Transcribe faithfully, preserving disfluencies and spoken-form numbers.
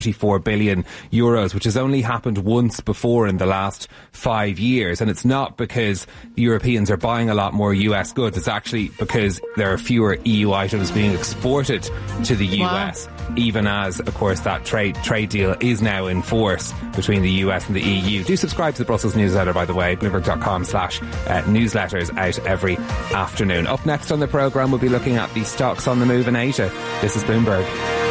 forty-four billion euros, which has only happened once before in the last five years. And it's not because the Europeans are buying a lot more U S goods. It's actually because there are fewer E U items being exported to the U S, wow. even as, of course, that trade trade deal is now in force between the U S and the E U. Do subscribe to the Brussels newsletter, by the way, bloomberg.com slash newsletters, out every afternoon. Up next on the programme, we'll be looking at the stocks on the move in Asia. This is Bloomberg.